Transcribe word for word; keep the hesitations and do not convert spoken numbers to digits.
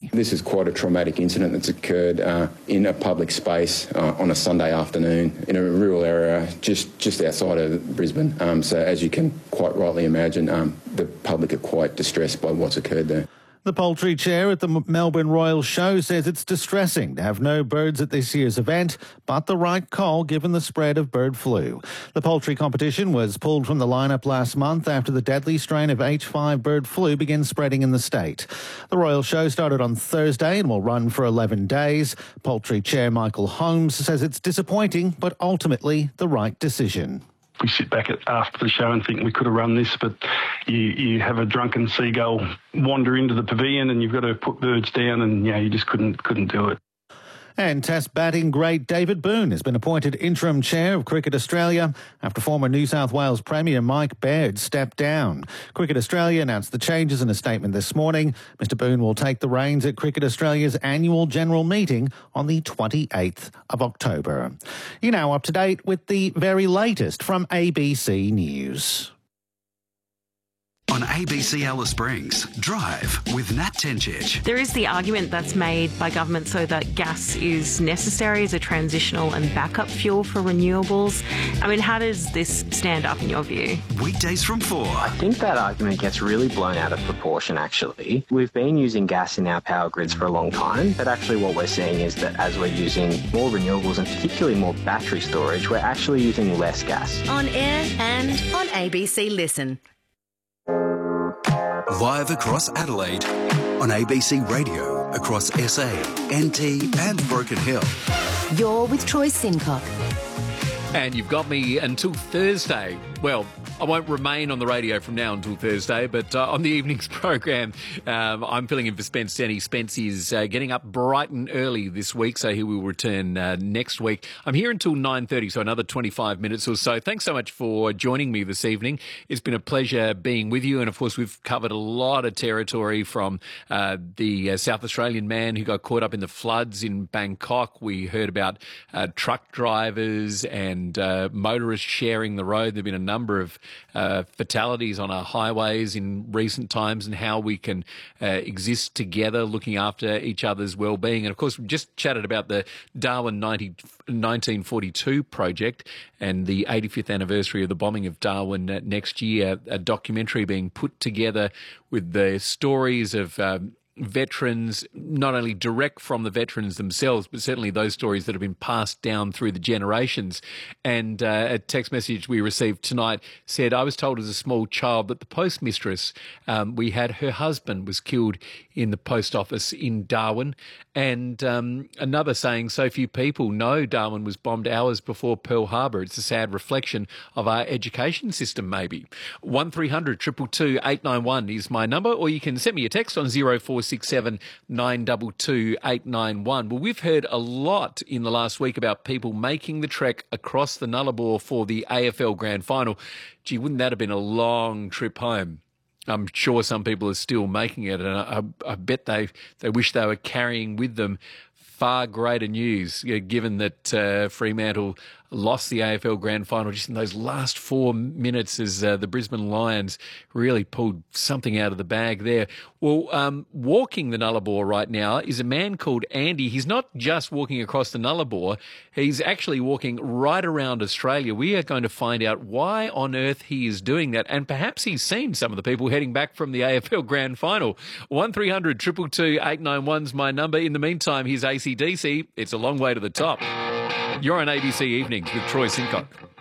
Sydney. This is quite a traumatic incident that's occurred uh, in a public space uh, on a Sunday afternoon in a rural area just, just outside of Brisbane. Um, so as you can quite rightly imagine, um, the public are quite distressed by what's occurred there. The poultry chair at the Melbourne Royal Show says it's distressing to have no birds at this year's event, but the right call given the spread of bird flu. The poultry competition was pulled from the lineup last month after the deadly strain of H five bird flu began spreading in the state. The Royal Show started on Thursday and will run for eleven days. Poultry chair Michael Holmes says it's disappointing, but ultimately the right decision. We sit back at, after the show and think we could have run this, but you, you have a drunken seagull wander into the pavilion and you've got to put birds down, and yeah, you just couldn't couldn't do it. And Test batting great David Boon has been appointed interim chair of Cricket Australia after former New South Wales Premier Mike Baird stepped down. Cricket Australia announced the changes in a statement this morning. Mister Boon will take the reins at Cricket Australia's annual general meeting on the twenty-eighth of October. You're now up to date with the very latest from A B C News. On A B C Alice Springs, Drive with Nat Tencic. There is the argument that's made by government so that gas is necessary as a transitional and backup fuel for renewables. I mean, how does this stand up in your view? Weekdays from four. I think that argument gets really blown out of proportion, actually. We've been using gas in our power grids for a long time, but actually what we're seeing is that as we're using more renewables and particularly more battery storage, we're actually using less gas. On air and on A B C Listen. Live across Adelaide, on A B C Radio, across S A, N T and Broken Hill. You're with Troy Sincock. And you've got me until Thursday. Well, I won't remain on the radio from now until Thursday, but uh, on the evening's program, um, I'm filling in for Spence Denny. Spence is uh, getting up bright and early this week, so he will return uh, next week. I'm here until nine thirty, so another twenty-five minutes or so. Thanks so much for joining me this evening. It's been a pleasure being with you, and of course we've covered a lot of territory from uh, the uh, South Australian man who got caught up in the floods in Bangkok. We heard about uh, truck drivers and uh, motorists sharing the road. There have been a number of Uh, fatalities on our highways in recent times, and how we can uh, exist together looking after each other's well-being. And of course, we just chatted about the Darwin nineteen forty-two project and the eighty-fifth anniversary of the bombing of Darwin uh, next year, a documentary being put together with the stories of um, veterans, not only direct from the veterans themselves, but certainly those stories that have been passed down through the generations. And uh, a text message we received tonight said, I was told as a small child that the postmistress um, we had, her husband was killed in the post office in Darwin. And um, another saying, so few people know Darwin was bombed hours before Pearl Harbor. It's a sad reflection of our education system, maybe. one three hundred two two two eight nine one is my number, or you can send me a text on zero four six seven nine two two eight nine one. Well, we've heard a lot in the last week about people making the trek across the Nullarbor for the A F L Grand Final. Gee, wouldn't that have been a long trip home? I'm sure some people are still making it, and I, I bet they, they wish they were carrying with them far greater news, you know, given that uh, Fremantle lost the A F L Grand Final just in those last four minutes as uh, the Brisbane Lions really pulled something out of the bag there. Well, um, walking the Nullarbor right now is a man called Andy. He's not just walking across the Nullarbor, he's actually walking right around Australia. We are going to find out why on earth he is doing that, and perhaps he's seen some of the people heading back from the A F L Grand Final. one three hundred two two two eight nine one is my number. In the meantime, here's A C D C. It's a long way to the top. You're on A B C Evenings with Troy Sincock.